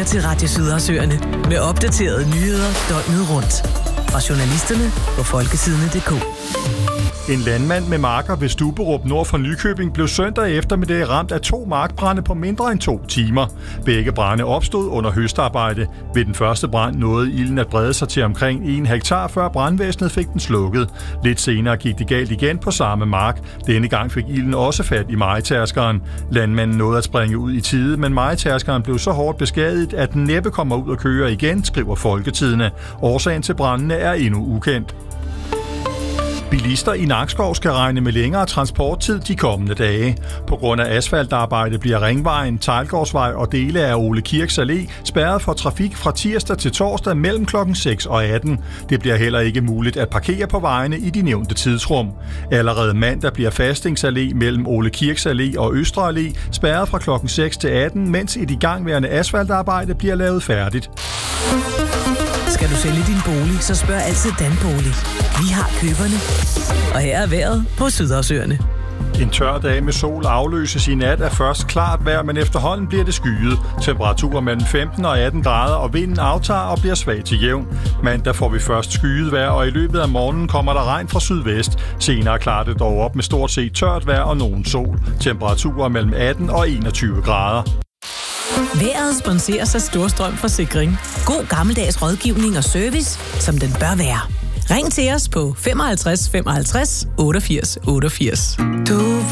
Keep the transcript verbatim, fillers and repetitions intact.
lytter til Radio Sydersøerne med opdaterede nyheder døgnet rundt. Fra journalisterne på folkesidene punktum d k. En landmand med marker ved Stuberup nord for Nykøbing blev søndag eftermiddag ramt af to markbrande på mindre end to timer. Begge brande opstod under høstarbejde. Ved den første brand nåede ilden at brede sig til omkring en hektar, før brandvæsenet fik den slukket. Lidt senere gik det galt igen på samme mark. Denne gang fik ilden også fat i mejetærskeren. Landmanden nåede at springe ud i tide, men mejetærskeren blev så hårdt beskadiget, at den næppe kommer ud og kører igen, skriver Folketidene. Årsagen til brandene er endnu ukendt. Bilister i Nakskov skal regne med længere transporttid de kommende dage. På grund af asfaltarbejde bliver Ringvejen, Teglgårdsvej og dele af Ole Kirks Allé spærret for trafik fra tirsdag til torsdag mellem klokken seks og atten. Det bliver heller ikke muligt at parkere på vejene i de nævnte tidsrum. Allerede mandag bliver Fastings Allé mellem Ole Kirks Allé og Østre Allé spærret fra klokken seks til atten, mens et igangværende asfaltarbejde bliver lavet færdigt. Skal du sælge din bolig, så spørg altid Danbolig. Vi har køberne. Og her er vejret på Sydersøerne. En tør dag med sol afløses i nat af først klart vejr, men efterhånden bliver det skyet. Temperaturer mellem femten og atten grader, og vinden aftager og bliver svag til jævn. Mandag får vi først skyet vejr, og i løbet af morgenen kommer der regn fra sydvest. Senere klarer det dog op med stort set tørt vejr og nogen sol. Temperaturer mellem atten og enogtyve grader. Vejret sponseres af Storstrøm Forsikring. God gammeldags rådgivning og service, som den bør være. Ring til os på femoghalvtreds femoghalvtreds otteogfirs otteogfirs. Du